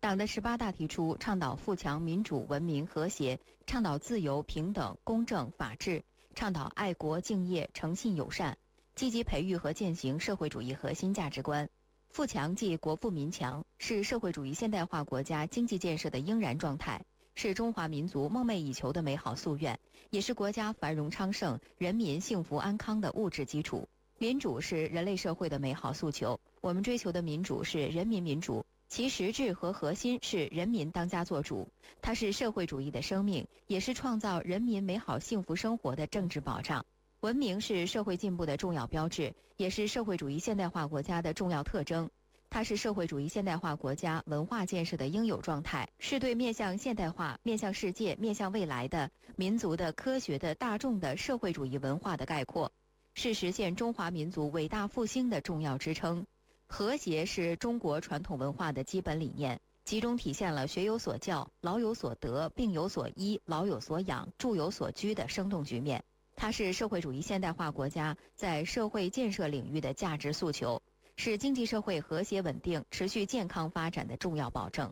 党的18大提出倡导富强、民主、文明、和谐，倡导自由、平等、公正、法治，倡导爱国、敬业、诚信、友善，积极培育和践行社会主义核心价值观。富强即国富民强，是社会主义现代化国家经济建设的应然状态，是中华民族梦寐以求的美好夙愿，也是国家繁荣昌盛、人民幸福安康的物质基础。民主是人类社会的美好诉求，我们追求的民主是人民民主，其实质和核心是人民当家作主，它是社会主义的生命，也是创造人民美好幸福生活的政治保障。文明是社会进步的重要标志，也是社会主义现代化国家的重要特征。它是社会主义现代化国家文化建设的应有状态，是对面向现代化、面向世界、面向未来的民族的、科学的、大众的社会主义文化的概括，是实现中华民族伟大复兴的重要支撑。和谐是中国传统文化的基本理念，其中体现了学有所教、老有所得、病有所医、老有所养、住有所居的生动局面。它是社会主义现代化国家在社会建设领域的价值诉求，是经济社会和谐稳定、持续健康发展的重要保证。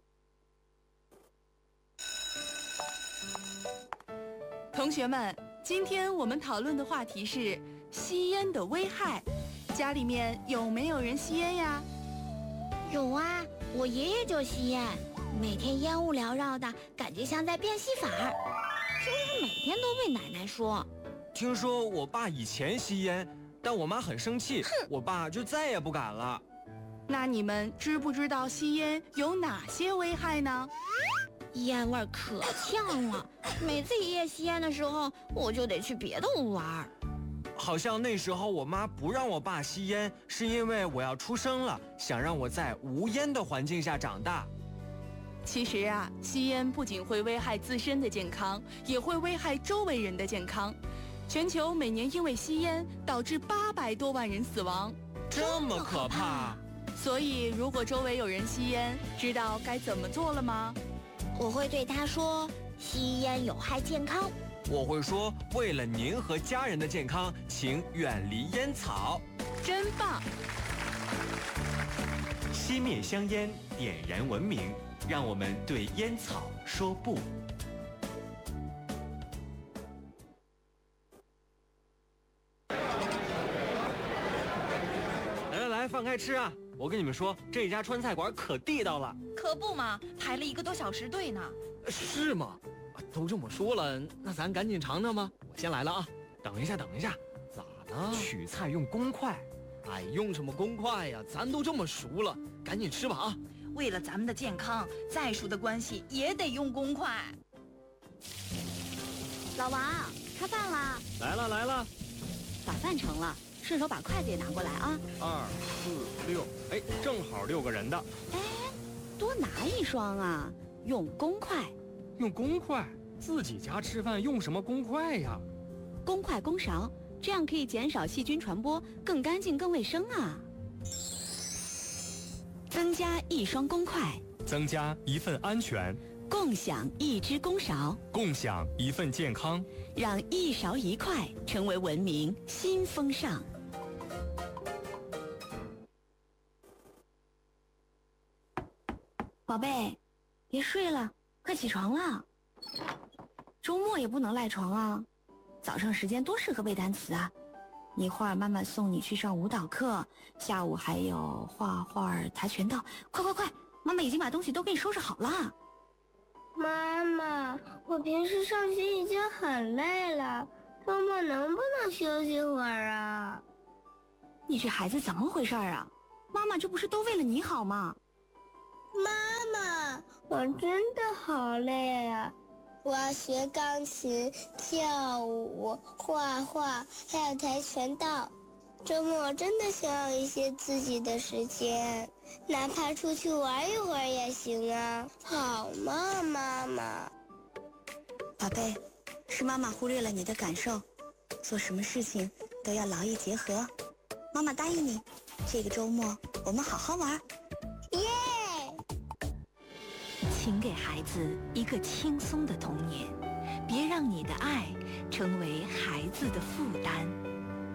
同学们，今天我们讨论的话题是吸烟的危害。家里面有没有人吸烟呀？ 有啊，我爷爷就吸烟，每天烟雾缭绕的，感觉像在变戏法儿，就是每天都被奶奶说。 听说我爸以前吸烟，但我妈很生气，我爸就再也不敢了。 那你们知不知道吸烟有哪些危害呢？ 烟味可呛了，每次爷爷吸烟的时候，我就得去别的屋玩。 好像那时候我妈不让我爸吸烟，是因为我要出生了，想让我在无烟的环境下长大。 其实啊，吸烟不仅会危害自身的健康，也会危害周围人的健康。全球每年因为吸烟导致800多万人死亡， 这么可怕！ 所以如果周围有人吸烟，知道该怎么做了吗？ 我会对他说，吸烟有害健康。 我会说，为了您和家人的健康，请远离烟草。 真棒！ 熄灭香烟，点燃文明，让我们对烟草说不。 来，放开吃啊！我跟你们说，这家川菜馆可地道了。 可不嘛，排了1个多小时队呢。 是吗？都这么说了，那咱赶紧尝尝吧。我先来了啊！ 等一下， 咋的？ 取菜用公筷。 哎，用什么公筷呀？咱都这么熟了，赶紧吃吧啊！ 为了咱们的健康，再熟的关系也得用公筷。 老王，开饭啦！ 来了。 把饭盛了，顺手把筷子也拿过来啊。 2、4、6，哎，正好6个人的。 哎，多拿1双啊！用公筷。 用公筷？自己家吃饭用什么公筷呀？ 公筷公勺，这样可以减少细菌传播，更干净更卫生啊。增加1双公筷， 增加1份安全， 共享1只公勺， 共享1份健康， 让1勺1筷成为文明新风尚。宝贝，别睡了，快起床了。周末也不能赖床啊，早上时间多适合背单词啊。一会儿妈妈送你去上舞蹈课，下午还有画画、跆拳道。快，妈妈已经把东西都给你收拾好了。 妈妈，我平时上学已经很累了，周末能不能休息会儿啊？ 你这孩子怎么回事啊？妈妈这不是都为了你好吗？ 妈妈，我真的好累啊！我要学钢琴、跳舞、画画，还有跆拳道。周末真的想要一些自己的时间，哪怕出去玩一会儿也行啊。好吗，妈妈？ 宝贝，是妈妈忽略了你的感受，做什么事情都要劳逸结合。妈妈答应你，这个周末我们好好玩。 耶！ 请给孩子一个轻松的童年，别让你的爱成为孩子的负担。